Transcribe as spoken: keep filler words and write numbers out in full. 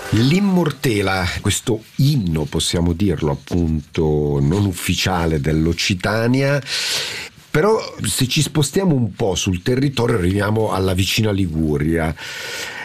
L'Immortela, questo inno, possiamo dirlo appunto, non ufficiale dell'Occitania. Però se ci spostiamo un po' sul territorio arriviamo alla vicina Liguria.